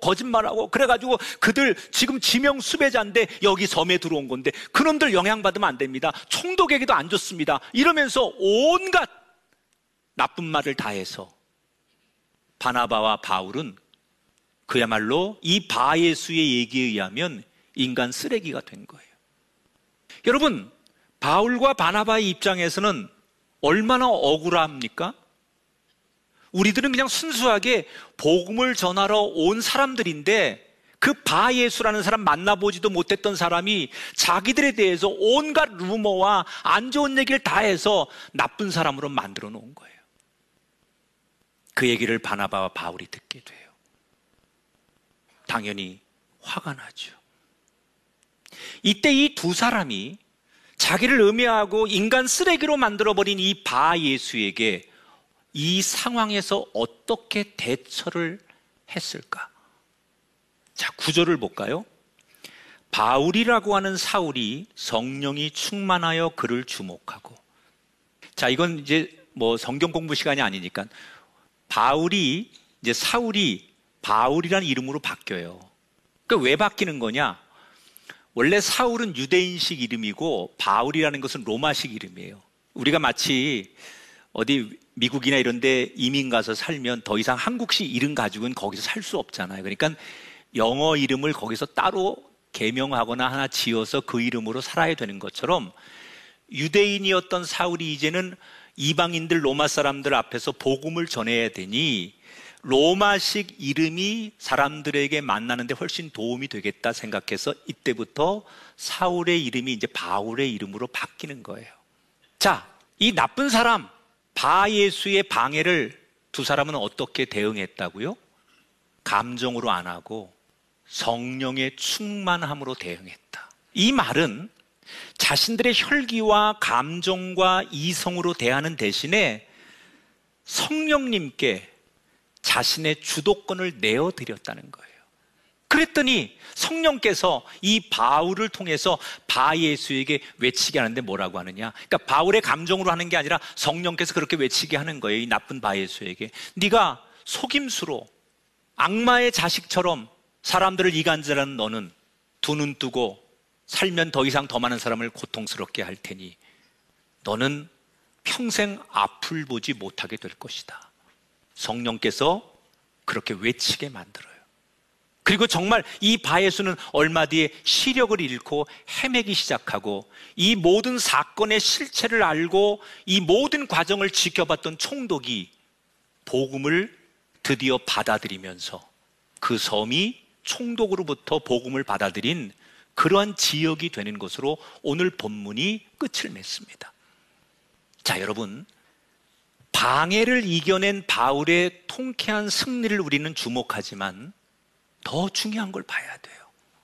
거짓말하고 그래가지고 그들 지금 지명 수배자인데 여기 섬에 들어온 건데 그놈들 영향받으면 안 됩니다. 총독에게도 안 좋습니다. 이러면서 온갖 나쁜 말을 다 해서 바나바와 바울은 그야말로 이 바예수의 얘기에 의하면 인간 쓰레기가 된 거예요. 여러분, 바울과 바나바의 입장에서는 얼마나 억울합니까? 우리들은 그냥 순수하게 복음을 전하러 온 사람들인데 그 바예수라는 사람 만나보지도 못했던 사람이 자기들에 대해서 온갖 루머와 안 좋은 얘기를 다 해서 나쁜 사람으로 만들어 놓은 거예요. 그 얘기를 바나바와 바울이 듣게 돼요. 당연히 화가 나죠. 이때 이 두 사람이 자기를 음해하고 인간 쓰레기로 만들어버린 이 바예수에게 이 상황에서 어떻게 대처를 했을까? 자, 구절을 볼까요? 바울이라고 하는 사울이 성령이 충만하여 그를 주목하고. 자, 이건 이제 뭐 성경 공부 시간이 아니니까 바울이 이제 사울이 바울이라는 이름으로 바뀌어요. 그러니까 왜 바뀌는 거냐? 원래 사울은 유대인식 이름이고 바울이라는 것은 로마식 이름이에요. 우리가 마치 어디 미국이나 이런 데 이민 가서 살면 더 이상 한국식 이름 가지고는 거기서 살 수 없잖아요. 그러니까 영어 이름을 거기서 따로 개명하거나 하나 지어서 그 이름으로 살아야 되는 것처럼 유대인이었던 사울이 이제는 이방인들 로마 사람들 앞에서 복음을 전해야 되니 로마식 이름이 사람들에게 만나는데 훨씬 도움이 되겠다 생각해서 이때부터 사울의 이름이 이제 바울의 이름으로 바뀌는 거예요. 자, 이 나쁜 사람 바예수의 방해를 두 사람은 어떻게 대응했다고요? 감정으로 안 하고 성령의 충만함으로 대응했다. 이 말은 자신들의 혈기와 감정과 이성으로 대하는 대신에 성령님께 자신의 주도권을 내어드렸다는 거예요. 그랬더니 성령께서 이 바울을 통해서 바예수에게 외치게 하는데 뭐라고 하느냐? 그러니까 바울의 감정으로 하는 게 아니라 성령께서 그렇게 외치게 하는 거예요. 이 나쁜 바예수에게. 네가 속임수로 악마의 자식처럼 사람들을 이간질하는 너는 두 눈 뜨고 살면 더 이상 더 많은 사람을 고통스럽게 할 테니 너는 평생 앞을 보지 못하게 될 것이다. 성령께서 그렇게 외치게 만들어요. 그리고 정말 이 바예수는 얼마 뒤에 시력을 잃고 헤매기 시작하고 이 모든 사건의 실체를 알고 이 모든 과정을 지켜봤던 총독이 복음을 드디어 받아들이면서 그 섬이 총독으로부터 복음을 받아들인 그러한 지역이 되는 것으로 오늘 본문이 끝을 맺습니다. 자, 여러분, 방해를 이겨낸 바울의 통쾌한 승리를 우리는 주목하지만 더 중요한 걸 봐야 돼요.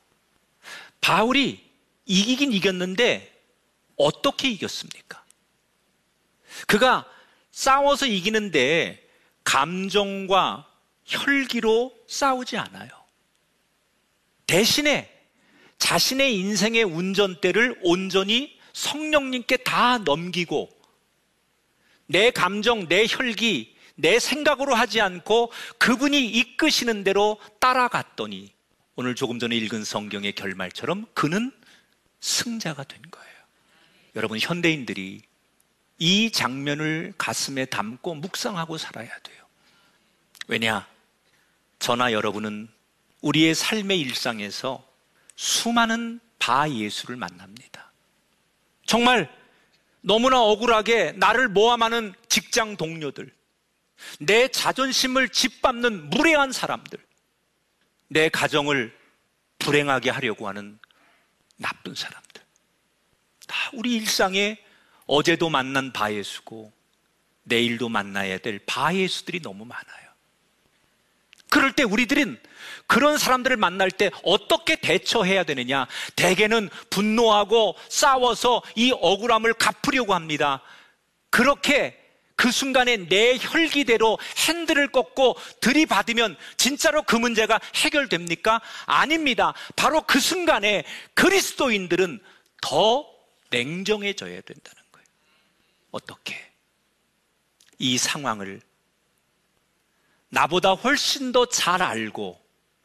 바울이 이기긴 이겼는데 어떻게 이겼습니까? 그가 싸워서 이기는데 감정과 혈기로 싸우지 않아요. 대신에 자신의 인생의 운전대를 온전히 성령님께 다 넘기고 내 감정, 내 혈기, 내 생각으로 하지 않고 그분이 이끄시는 대로 따라갔더니 오늘 조금 전에 읽은 성경의 결말처럼 그는 승자가 된 거예요. 여러분, 현대인들이 이 장면을 가슴에 담고 묵상하고 살아야 돼요. 왜냐? 저나 여러분은 우리의 삶의 일상에서 수많은 바예수를 만납니다. 정말 너무나 억울하게 나를 모함하는 직장 동료들, 내 자존심을 짓밟는 무례한 사람들, 내 가정을 불행하게 하려고 하는 나쁜 사람들, 다 우리 일상에 어제도 만난 바예수고 내일도 만나야 될 바예수들이 너무 많아요. 그럴 때 우리들은 그런 사람들을 만날 때 어떻게 대처해야 되느냐? 대개는 분노하고 싸워서 이 억울함을 갚으려고 합니다. 그렇게 그 순간에 내 혈기대로 핸들을 꺾고 들이받으면 진짜로 그 문제가 해결됩니까? 아닙니다. 바로 그 순간에 그리스도인들은 더 냉정해져야 된다는 거예요. 어떻게? 이 상황을 나보다 훨씬 더 잘 알고